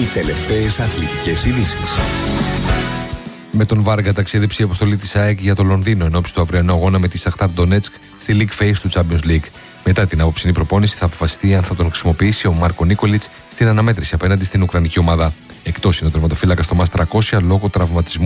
Οι τελευταίες αθλητικές ειδήσεις. Με τον Βάργα ταξίδεψε η αποστολή της ΑΕΚ για το Λονδίνο ενόψει του αυριανού αγώνα με τη Σαχτάρ Ντονέτσκ στη League Phase του Champions League. Μετά την απόψινή προπόνηση θα αποφασιστεί αν θα τον χρησιμοποιήσει ο Μάρκο Νίκολιτς στην αναμέτρηση απέναντι στην Ουκρανική ομάδα. Εκτός είναι ο τερματοφύλακας στο ΜΑΣ 300 λόγω τραυματισμού.